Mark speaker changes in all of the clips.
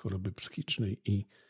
Speaker 1: choroby psychicznej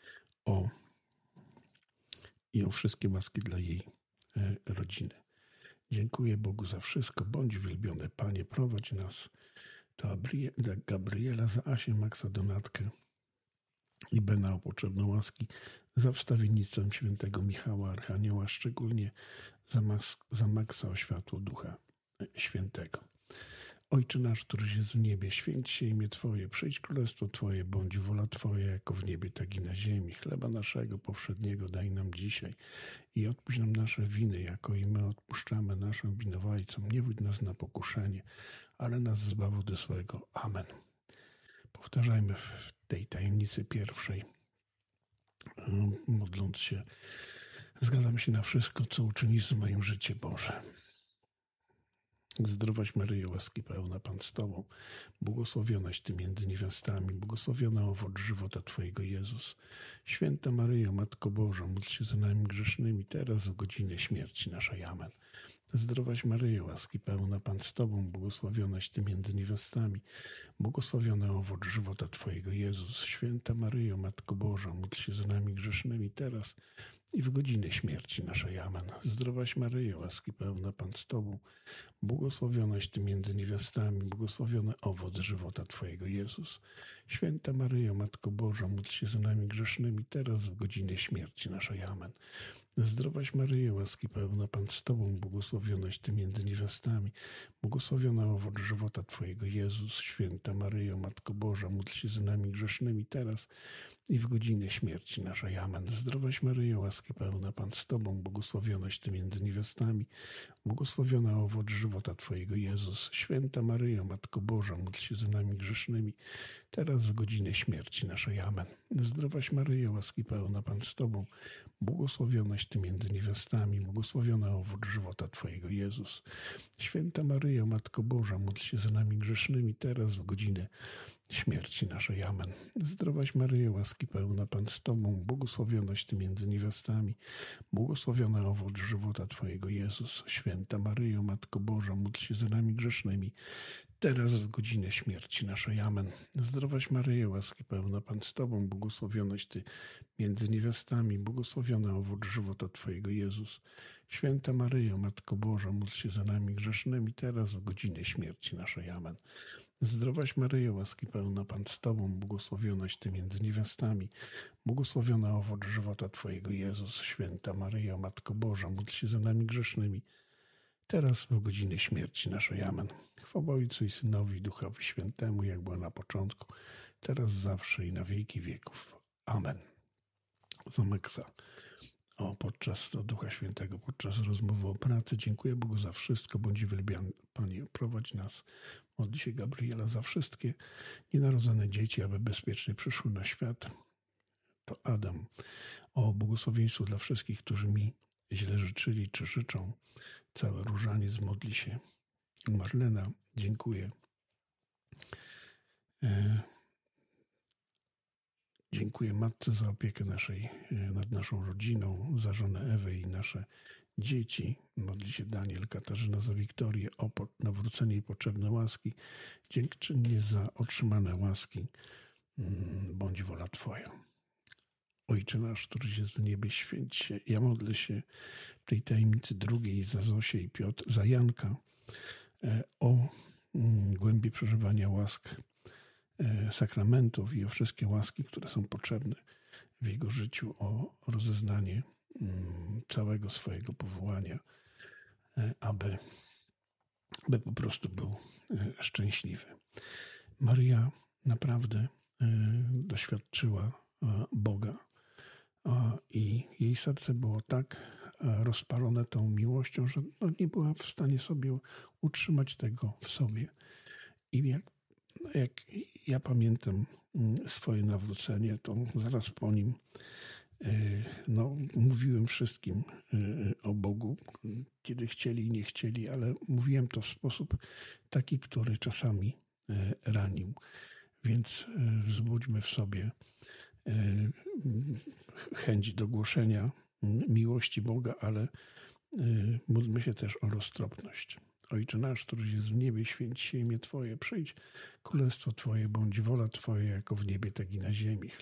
Speaker 1: i o wszystkie łaski dla jej rodziny. Dziękuję Bogu za wszystko. Bądź wielbiony, Panie. Prowadź nas do Gabriela, za Asię, Maxa, Donatkę i Bena o potrzebne łaski, za wstawiennictwem świętego Michała Archanioła, szczególnie za Maxa o światło Ducha Świętego. Ojcze nasz, któryś jest w niebie, święć się imię Twoje, przyjdź królestwo Twoje, bądź wola Twoja, jako w niebie, tak i na ziemi. Chleba naszego powszedniego daj nam dzisiaj i odpuść nam nasze winy, jako i my odpuszczamy naszym winowajcom. Nie wódź nas na pokuszenie, ale nas zbaw od złego. Amen. Powtarzajmy w tej tajemnicy pierwszej, modląc się. Zgadzam się na wszystko, co uczynisz w moim życiu, Boże. Zdrowaś Maryjo, łaski pełna, Pan z Tobą, błogosławionaś Ty między niewiastami, błogosławiony owoc żywota Twojego, Jezus. Święta Maryjo, Matko Boża, módl się za nami grzesznymi, teraz w godzinę śmierci naszej. Amen. Zdrowaś Maryjo, łaski pełna, Pan z Tobą, błogosławionaś Ty między niewiastami, błogosławiony owoc żywota Twojego, Jezus. Święta Maryjo, Matko Boża, módl się za nami grzesznymi, teraz i w godzinę śmierci naszej. Amen. Zdrowaś Maryjo, łaski pełna, Pan z Tobą, błogosławionaś Ty między niewiastami, błogosławiony owoc żywota Twojego, Jezus. Święta Maryjo, Matko Boża, módl się za nami grzesznymi, teraz w godzinę śmierci naszej. Amen. Zdrowaś Maryjo, łaski pełna, Pan z Tobą, błogosławionaś Ty między niewiastami, błogosławiony owoc żywota Twojego, Jezus. Święta Maryjo, Matko Boża, módl się za nami grzesznymi, teraz i w godzinę śmierci naszej. Amen. Zdrowaś Maryjo, łaski pełna, Pan z Tobą, błogosławionaś Ty między niewiastami, błogosławiony owoc żywota Twojego, Jezus. Święta Maryjo, Matko Boża, módl się za nami grzesznymi, teraz w godzinę śmierci naszej. Amen. Zdrowaś Maryjo, łaski pełna, Pan z Tobą, błogosławionaś Ty między niewiastami, błogosławiony owoc żywota Twojego, Jezus. Święta Maryjo, Matko Boża, módl się za nami grzesznymi, teraz w godzinę śmierci naszej. Amen. Zdrowaś Maryjo, łaski pełna, Pan z Tobą, błogosławionaś Ty między niewiastami, błogosławiony owoc żywota Twojego, Jezus. Święta Maryjo, Matko Boża, módl się za nami grzesznymi, teraz w godzinę śmierci naszej. Amen. Zdrowaś Maryjo, łaski pełna, Pan z Tobą, błogosławionaś Ty między niewiastami, błogosławiony owoc żywota Twojego, Jezus. Święta Maryjo, Matko Boża, módl się za nami grzesznymi, teraz w godzinę śmierci naszej. Amen. Zdrowaś Maryjo, łaski pełna, Pan z Tobą, błogosławionaś Ty między niewiastami, błogosławiony owoc żywota Twojego, Jezus. Święta Maryjo, Matko Boża, módl się za nami grzesznymi, teraz w godzinę śmierci naszej. Amen. Chwała Ojcu i Synowi, i Duchowi Świętemu, jak było na początku, teraz, zawsze i na wieki wieków. Amen. Za Maxa podczas Ducha Świętego, podczas rozmowy o pracy. Dziękuję Bogu za wszystko. Bądź wielbiany, Panie, prowadź nas. Modli się Gabriela za wszystkie nienarodzone dzieci, aby bezpiecznie przyszły na świat. To Adam. O błogosławieństwo dla wszystkich, którzy mi źle życzyli czy życzą. Cały różaniec modli się. Marlena, dziękuję. Dziękuję Matce za opiekę nad naszą rodziną, za żonę Ewę i nasze dzieci. Modli się Daniel, Katarzyna za Wiktorię, o nawrócenie i potrzebne łaski. Dziękczynnie za otrzymane łaski. Bądź wola Twoja. Ojcze nasz, któryś jest w niebie, święć się. Ja modlę się w tej tajemnicy drugiej za Zosię i Piotr, za Janka, o głębi przeżywania łask sakramentów i o wszystkie łaski, które są potrzebne w jego życiu, o rozeznanie całego swojego powołania, aby po prostu był szczęśliwy. Maryja naprawdę doświadczyła Boga i jej serce było tak rozpalone tą miłością, że nie była w stanie sobie utrzymać tego w sobie. I jak ja pamiętam swoje nawrócenie, to zaraz po nim mówiłem wszystkim o Bogu, kiedy chcieli i nie chcieli, ale mówiłem to w sposób taki, który czasami ranił. Więc wzbudźmy w sobie chęć do głoszenia miłości Boga, ale módlmy się też o roztropność. Ojcze nasz, któryś jest w niebie, święć się imię Twoje, przyjdź królestwo Twoje, bądź wola Twoja, jako w niebie, tak i na ziemi.